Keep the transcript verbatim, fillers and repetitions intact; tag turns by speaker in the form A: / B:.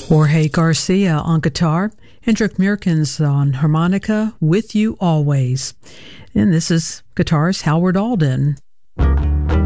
A: Jorge Garcia on guitar, Hendrik Meerkens on harmonica, With You Always. And this is guitarist Howard Alden.